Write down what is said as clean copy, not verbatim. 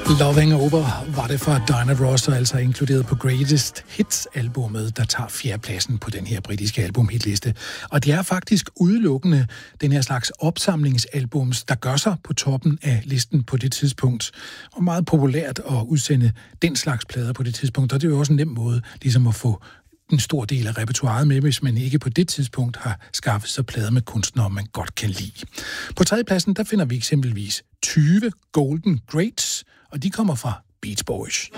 Loving Over var det fra Diana Ross, og altså inkluderet på Greatest Hits-albummet, der tager fjerdepladsen på den her britiske albumhitliste. Og det er faktisk udelukkende den her slags opsamlingsalbums, der gør sig på toppen af listen på det tidspunkt. Og meget populært at udsende den slags plader på det tidspunkt, og det er jo også en nem måde ligesom at få en stor del af repertoiret med, hvis man ikke på det tidspunkt har skaffet sig plader med kunstnere, man godt kan lide. På tredjepladsen, der finder vi eksempelvis 20 Golden Greats, og de kommer fra Beach Boys.